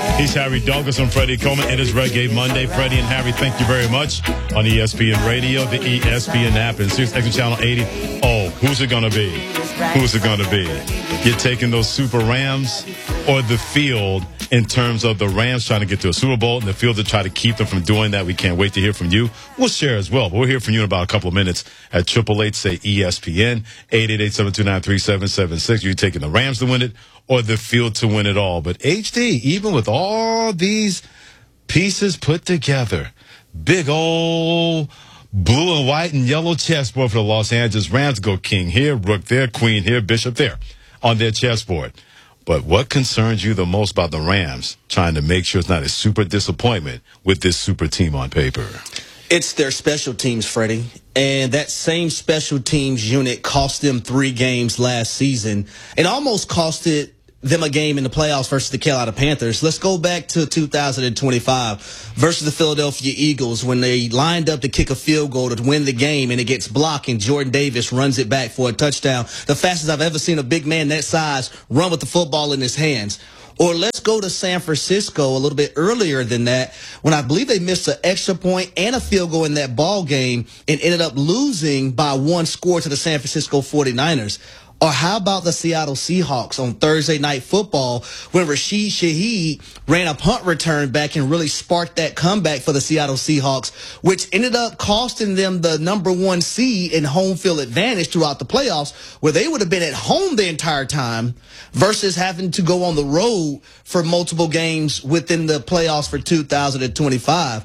He's Harry Douglas and Freddie Coleman. It is Reggae Monday. Freddie and Harry, thank you very much. On ESPN Radio, the ESPN app, and Sirius XM Channel 80. Oh, who's it going to be? Who's it going to be? You're taking those Super Rams or the field in terms of the Rams trying to get to a Super Bowl and the field to try to keep them from doing that? We can't wait to hear from you. We'll share as well, but we'll hear from you in about a couple of minutes at 888-SAY-ESPN, 888-729-3776. You're taking the Rams to win it or the field to win it all. But HD, even with all these pieces put together, big old blue and white and yellow chessboard for the Los Angeles Rams. Go king here, rook there, queen here, bishop there on their chessboard. But what concerns you the most about the Rams trying to make sure it's not a super disappointment with this super team on paper? It's their special teams, Freddie. And that same special teams unit cost them 3 games last season. It almost costed them a game in the playoffs versus the Carolina Panthers. Let's go back to 2025 versus the Philadelphia Eagles when they lined up to kick a field goal to win the game and it gets blocked and Jordan Davis runs it back for a touchdown. The fastest I've ever seen a big man that size run with the football in his hands. Or let's go to San Francisco a little bit earlier than that when I believe they missed an extra point and a field goal in that ball game and ended up losing by 1 score to the San Francisco 49ers. Or how about the Seattle Seahawks on Thursday Night Football when Rashid Shaheed ran a punt return back and really sparked that comeback for the Seattle Seahawks, which ended up costing them the #1 seed in home field advantage throughout the playoffs, where they would have been at home the entire time versus having to go on the road for multiple games within the playoffs for 2025.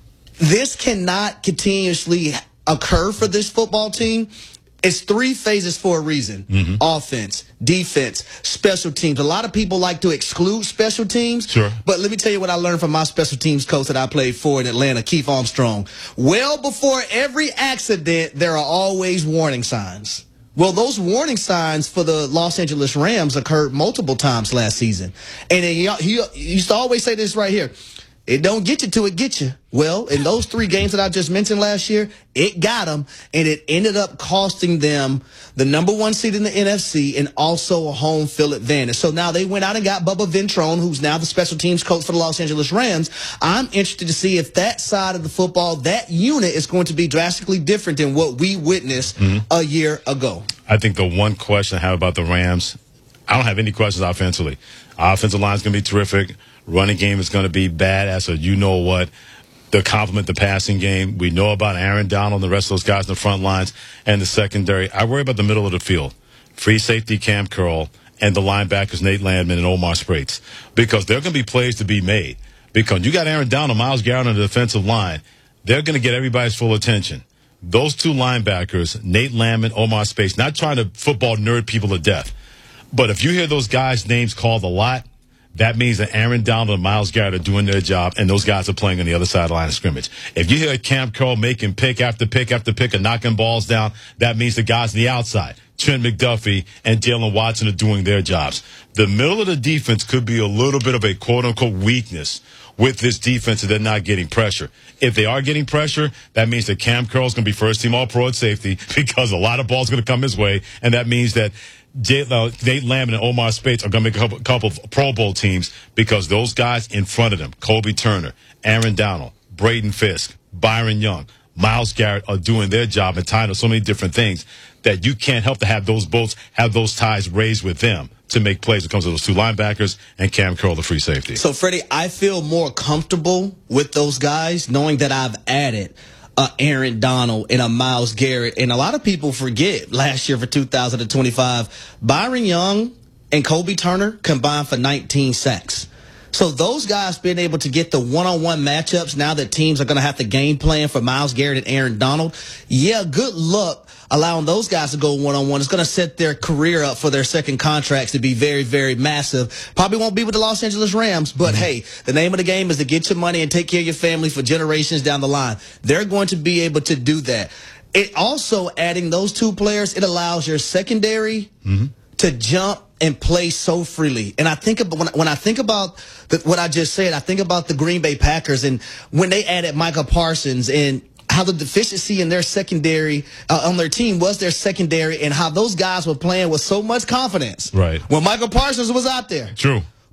This cannot continuously occur for this football team. It's 3 phases for a reason. Offense, defense, special teams. A lot of people like to exclude special teams. Sure. But let me tell you what I learned from my special teams coach that I played for in Atlanta, Keith Armstrong. Well before every accident, there are always warning signs. Well, those warning signs for the Los Angeles Rams occurred multiple times last season. And he used to always say this right here. It don't get you till it gets you. Well, in those 3 games that I just mentioned last year, it got them, and it ended up costing them the #1 seed in the NFC and also a home field advantage. So now they went out and got Bubba Ventrone, who's now the special teams coach for the Los Angeles Rams. I'm interested to see if that side of the football, that unit, is going to be drastically different than what we witnessed a year ago. I think the one question I have about the Rams, I don't have any questions offensively. Offensive line is going to be terrific. Running game is going to be badass, so you know what. To complement the passing game. We know about Aaron Donald and the rest of those guys in the front lines and the secondary. I worry about the middle of the field. Free safety Cam Curl and the linebackers Nate Landman and Omar Sprates. Because there are going to be plays to be made. Because you got Aaron Donald, Myles Garrett on the defensive line. They're going to get everybody's full attention. Those 2 linebackers, Nate Landman, Omar Sprates, not trying to football nerd people to death. But if you hear those guys' names called a lot, that means that Aaron Donald and Myles Garrett are doing their job, and those guys are playing on the other side of the line of scrimmage. If you hear Cam Curl making pick after pick after pick and knocking balls down, that means the guys on the outside, Trent McDuffie and Jalen Watson, are doing their jobs. The middle of the defense could be a little bit of a quote-unquote weakness with this defense, and they're not getting pressure. If they are getting pressure, that means that Cam Curl's going to be first-team All-Pro at safety because a lot of balls going to come his way, and that means that Nate Landman and Omar Sprates are going to make a couple of Pro Bowl teams because those guys in front of them, Kobe Turner, Aaron Donald, Braden Fisk, Byron Young, Myles Garrett, are doing their job and tying up so many different things that you can't help to have those bolts, have those ties raised with them to make plays when it comes to those 2 linebackers and Cam Curl, the free safety. So, Freddie, I feel more comfortable with those guys knowing that I've added Aaron Donald and a Myles Garrett. And a lot of people forget last year for 2025, Byron Young and Kobe Turner combined for 19 sacks. So those guys being able to get the one-on-one matchups now that teams are going to have to game plan for Myles Garrett and Aaron Donald, yeah, good luck allowing those guys to go one-on-one. It's going to set their career up for their second contracts to be very, very massive. Probably won't be with the Los Angeles Rams, but hey, the name of the game is to get your money and take care of your family for generations down the line. They're going to be able to do that. It also, adding those 2 players, it allows your secondary to jump and play so freely. And I think about, when I think about what I just said, I think about the Green Bay Packers and when they added Micah Parsons and how the deficiency in their secondary on their team was their secondary and how those guys were playing with so much confidence. Right. When Michael Parsons was out there. True.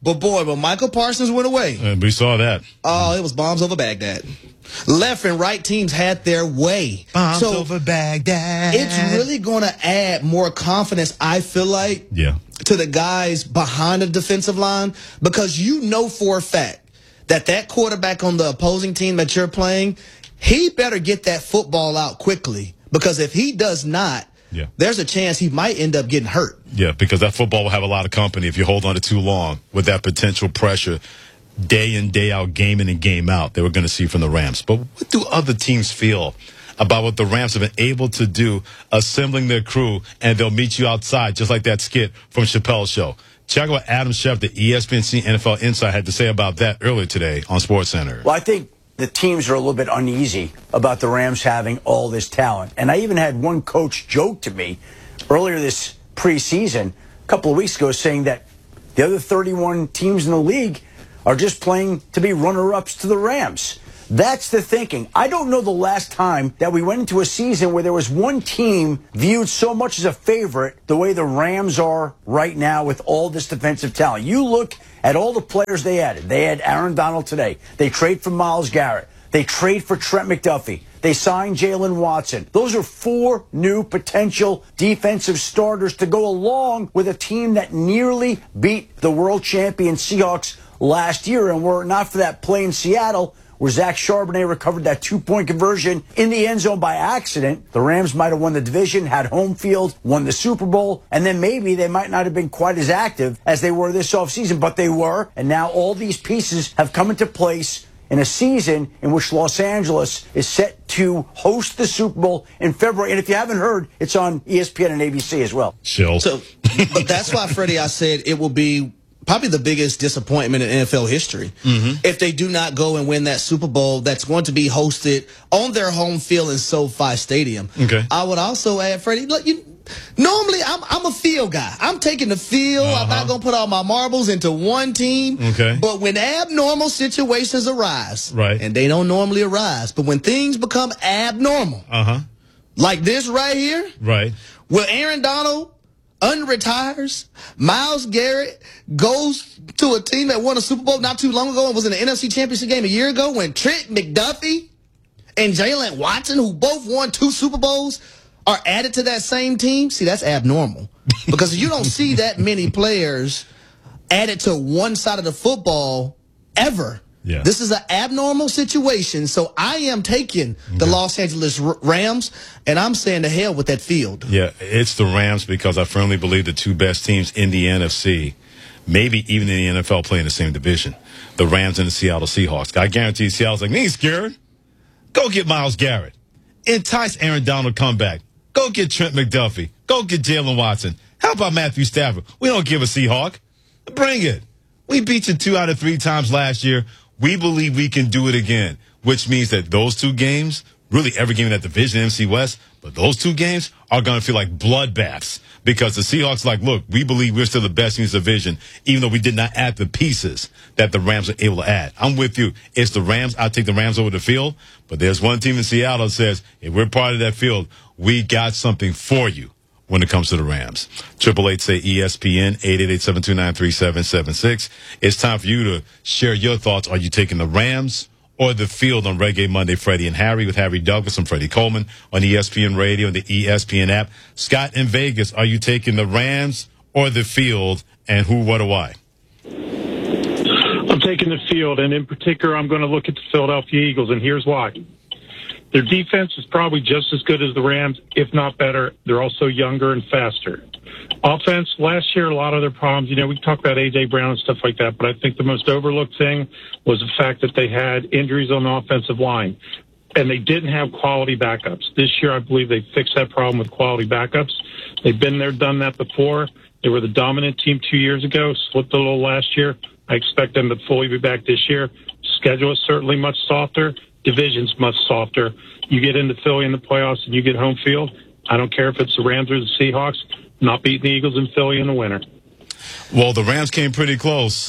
But boy, when Michael Parsons went away. And we saw that. Oh, it was bombs over Baghdad. Left and right teams had their way. Bombs over Baghdad. It's really going to add more confidence, I feel like, to the guys behind the defensive line, because you know for a fact that quarterback on the opposing team that you're playing, he better get that football out quickly, because if he does not, there's a chance he might end up getting hurt. Yeah, because that football will have a lot of company if you hold on to too long with that potential pressure. Day in, day out, game in and game out, they were going to see from the Rams. But what do other teams feel about what the Rams have been able to do, assembling their crew, and they'll meet you outside, just like that skit from Chappelle's Show? Check out what Adam Schefter, ESPN NFL Insight, had to say about that earlier today on SportsCenter. Well, I think the teams are a little bit uneasy about the Rams having all this talent. And I even had one coach joke to me earlier this preseason, a couple of weeks ago, saying that the other 31 teams in the league are just playing to be runner-ups to the Rams. That's the thinking. I don't know the last time that we went into a season where there was one team viewed so much as a favorite the way the Rams are right now with all this defensive talent. You look at all the players they added. They had Aaron Donald today. They trade for Myles Garrett. They trade for Trent McDuffie. They signed Jalen Watson. Those are 4 new potential defensive starters to go along with a team that nearly beat the world champion Seahawks last year. And were it not for that play in Seattle, where Zach Charbonnet recovered that 2-point conversion in the end zone by accident, the Rams might have won the division, had home field, won the Super Bowl, and then maybe they might not have been quite as active as they were this offseason, but they were. And now all these pieces have come into place in a season in which Los Angeles is set to host the Super Bowl in February. And if you haven't heard, it's on ESPN and ABC as well. Chill. So, but that's why, Freddie, I said it will be probably the biggest disappointment in NFL history if they do not go and win that Super Bowl that's going to be hosted on their home field in SoFi Stadium. Okay. I would also add, Freddie, look, normally I'm a field guy. I'm taking the field. I'm not going to put all my marbles into one team. Okay. But when abnormal situations arise, and they don't normally arise, but when things become abnormal, like this right here, where Aaron Donald unretires, Myles Garrett goes to a team that won a Super Bowl not too long ago and was in the NFC Championship game a year ago, when Trent McDuffie and Jalen Watson, who both won 2 Super Bowls, are added to that same team. See, that's abnormal, because you don't see that many players added to one side of the football ever. Yeah. This is an abnormal situation, so I am taking the Los Angeles Rams, and I'm saying to hell with that field. Yeah, it's the Rams, because I firmly believe the 2 best teams in the NFC, maybe even in the NFL, play in the same division. The Rams and the Seattle Seahawks. I guarantee Seattle's like, me ain't scared. Go get Myles Garrett. Entice Aaron Donald to come back. Go get Trent McDuffie. Go get Jalen Watson. How about Matthew Stafford? We don't give a Seahawk. Bring it. We beat you 2 out of 3 times last year. We believe we can do it again, which means that those 2 games, really every game in that division, NFC West, but those 2 games are going to feel like bloodbaths, because the Seahawks like, look, we believe we're still the best in this division, even though we did not add the pieces that the Rams are able to add. I'm with you. It's the Rams. I'll take the Rams over the field, but there's one team in Seattle that says, if we're part of that field, we got something for you when it comes to the Rams. 888-SAY-ESPN, 888-729-3776. It's time for you to share your thoughts. Are you taking the Rams or the field on Reggae Monday? Freddie and Harry with Harry Douglas and Freddie Coleman on ESPN Radio and the ESPN app. Scott in Vegas, are you taking the Rams or the field, and who, what, or why? I'm taking the field, and in particular, I'm going to look at the Philadelphia Eagles, and here's why. Their defense is probably just as good as the Rams, if not better. They're also younger and faster. Offense, last year, a lot of their problems, we talk about A.J. Brown and stuff like that, but I think the most overlooked thing was the fact that they had injuries on the offensive line, and they didn't have quality backups. This year, I believe they fixed that problem with quality backups. They've been there, done that before. They were the dominant team 2 years ago, slipped a little last year. I expect them to fully be back this year. Schedule is certainly much softer. Division's much softer. You get into Philly in the playoffs and you get home field. I don't care if it's the Rams or the Seahawks. Not beating the Eagles in Philly in the winter. Well, the Rams came pretty close.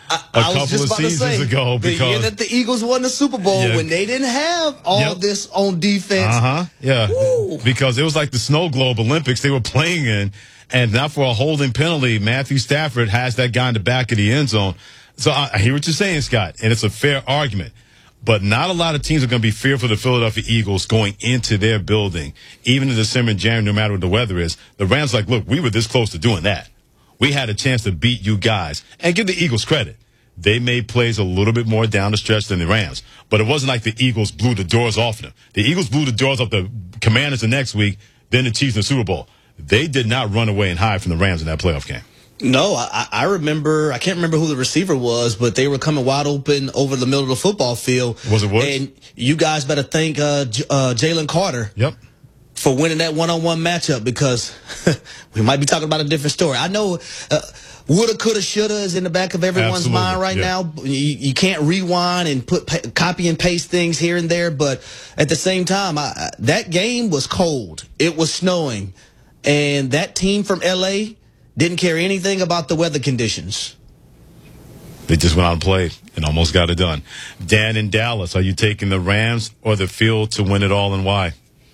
a couple of seasons ago. The year that the Eagles won the Super Bowl, when they didn't have all this on defense. Yeah. Woo. Because it was like the snow globe Olympics they were playing in, and not for a holding penalty, Matthew Stafford has that guy in the back of the end zone. So I hear what you're saying, Scott, and it's a fair argument. But not a lot of teams are going to be fearful of the Philadelphia Eagles going into their building, even in December and January, no matter what the weather is. The Rams like, look, we were this close to doing that. We had a chance to beat you guys. And give the Eagles credit. They made plays a little bit more down the stretch than the Rams. But it wasn't like the Eagles blew the doors off them. The Eagles blew the doors off the Commanders the next week, then the Chiefs in the Super Bowl. They did not run away and hide from the Rams in that playoff game. No, I remember, I can't remember who the receiver was, but they were coming wide open over the middle of the football field. Was it Woods? And you guys better thank Jalen Carter. Yep. For winning that one-on-one matchup, because we might be talking about a different story. I know woulda, coulda, shoulda is in the back of everyone's mind right now. You can't rewind and copy and paste things here and there, but at the same time, that game was cold. It was snowing, and that team from L.A. didn't care anything about the weather conditions. They just went out and played and almost got it done. Dan in Dallas, are you taking the Rams or the field to win it all, and why?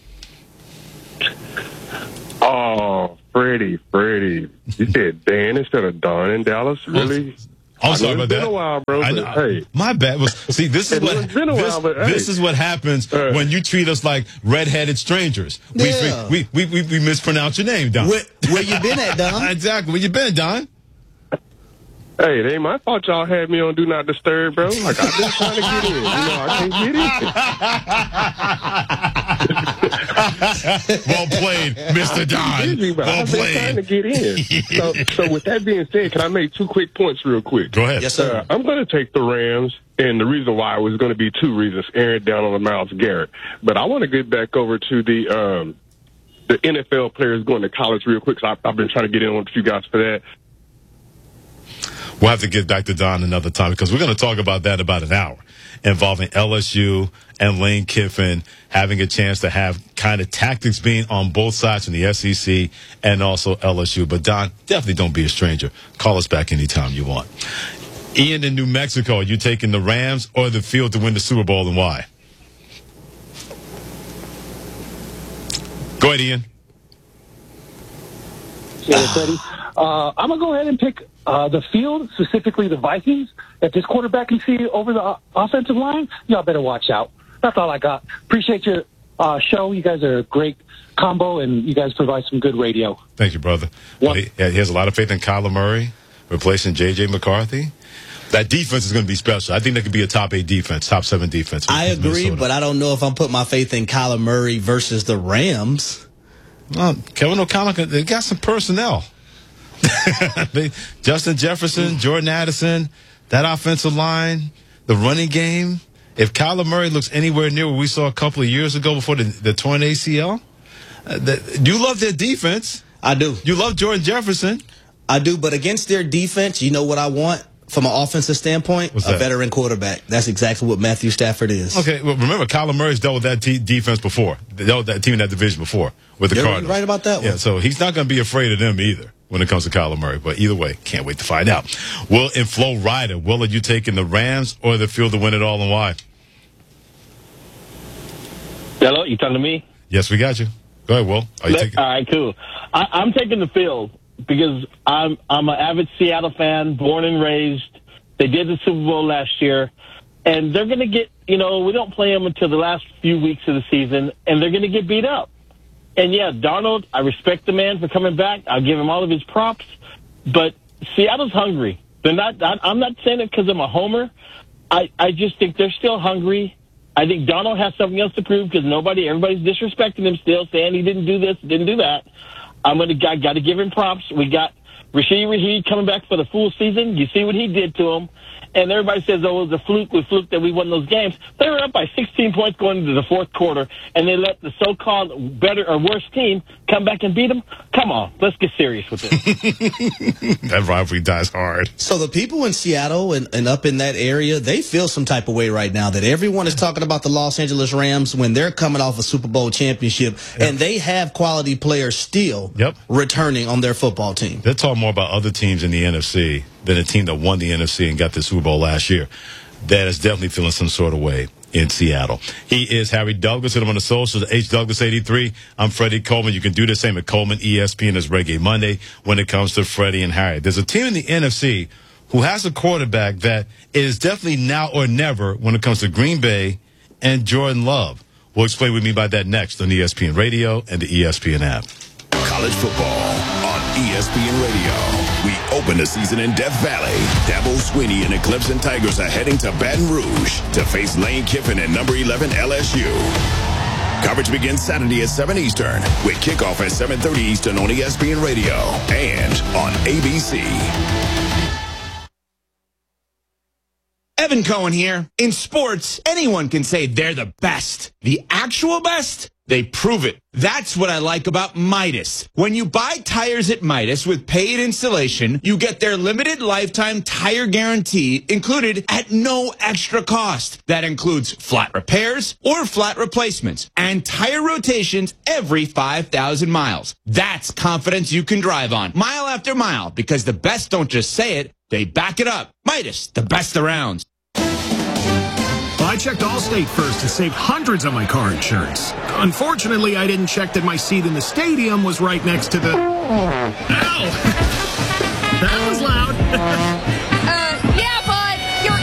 Oh, Freddie. You said Dan instead of Don in Dallas? Really? I'm sorry about that. It's been a while, bro. Hey. My bad. See, this is this is what happens when you treat us like redheaded strangers. Yeah. We mispronounce your name, Don. Where you been at, Don? Exactly. Where you been, Don? Hey, it ain't my fault y'all had me on Do Not Disturb, bro. Like, I've been trying to get in. I can't get in. Well played, Mr. Don. Well played. I've been trying to get in. So with that being said, can I make 2 quick points real quick? Go ahead. Yes, sir. I'm going to take the Rams, and the reason why was going to be 2 reasons. Aaron Donald and Myles Garrett. But I want to get back over to the NFL players going to college real quick. So I've been trying to get in with a few guys for that. We'll have to get back to Don another time because we're going to talk about that about an hour, involving LSU and Lane Kiffin having a chance to have kind of tactics being on both sides in the SEC and also LSU. But Don, definitely don't be a stranger. Call us back anytime you want. Ian in New Mexico, are you taking the Rams or the field to win the Super Bowl, and why? Go ahead, Ian. Yeah, Freddie. I'm going to go ahead and pick the field, specifically the Vikings. If this quarterback can see over the offensive line, y'all better watch out. That's all I got. Appreciate your show. You guys are a great combo, and you guys provide some good radio. Thank you, brother. Well, he has a lot of faith in Kyler Murray, replacing J.J. McCarthy. That defense is going to be special. I think that could be a top 8 defense, top 7 defense. I agree, but I don't know if I'm putting my faith in Kyler Murray versus the Rams. Well, Kevin O'Connell, they got some personnel. Justin Jefferson, Jordan Addison, that offensive line, the running game. If Kyler Murray looks anywhere near what we saw a couple of years ago before the torn ACL, you love their defense. I do. You love Jordan Jefferson. I do, but against their defense, you know what I want from an offensive standpoint? What's a that? Veteran quarterback. That's exactly what Matthew Stafford is. Okay, well, remember, Kyler Murray's dealt with that defense before. They dealt with that team in that division before with the Cardinals. You're right about that one. Yeah, so he's not going to be afraid of them either when it comes to Kyler Murray. But either way, can't wait to find out. Will and Flo Rida, are you taking the Rams or the field to win it all, and why? Hello, you talking to me? Yes, we got you. Go ahead, Will. Are you taking? All right, cool. I'm taking the field because I'm an avid Seattle fan, born and raised. They did the Super Bowl last year, and they're going to get, we don't play them until the last few weeks of the season, and they're going to get beat up. And, yeah, Darnold, I respect the man for coming back. I'll give him all of his props. But Seattle's hungry. I'm not saying it because I'm a homer. I just think they're still hungry. I think Darnold has something else to prove because everybody's disrespecting him still, saying he didn't do this, didn't do that. I got to give him props. We got Rashid Shaheed coming back for the full season. You see what he did to him. And everybody says, it was a fluke that we won those games. They were up by 16 points going into the fourth quarter, and they let the so-called better or worse team come back and beat them. Come on, let's get serious with this. That rivalry dies hard. So the people in Seattle and up in that area, they feel some type of way right now that everyone is talking about the Los Angeles Rams when they're coming off a Super Bowl championship, and they have quality players still returning on their football team. They're talking more about other teams in the NFC than a team that won the NFC and got the Super Bowl last year. That is definitely feeling some sort of way in Seattle. He is Harry Douglas. Hit him on the socials, HDouglas83. I'm Freddie Coleman. You can do the same at Coleman ESPN as Reggae Monday when it comes to Freddie and Harry. There's a team in the NFC who has a quarterback that is definitely now or never when it comes to Green Bay and Jordan Love. We'll explain what we mean by that next on ESPN Radio and the ESPN app. College football on ESPN Radio. We open the season in Death Valley. Dabo Swinney and the Clemson Tigers are heading to Baton Rouge to face Lane Kiffin and number 11 LSU. Coverage begins Saturday at 7 Eastern with kickoff at 7:30 Eastern on ESPN Radio and on ABC. Evan Cohen here. In sports, anyone can say they're the best. The actual best? They prove it. That's what I like about Midas. When you buy tires at Midas with paid installation, you get their limited lifetime tire guarantee included at no extra cost. That includes flat repairs or flat replacements and tire rotations every 5,000 miles. That's confidence you can drive on mile after mile, because the best don't just say it, they back it up. Midas, the best around. I checked Allstate first and saved hundreds on my car insurance. Unfortunately, I didn't check that my seat in the stadium was right next to the... Ow! That was loud.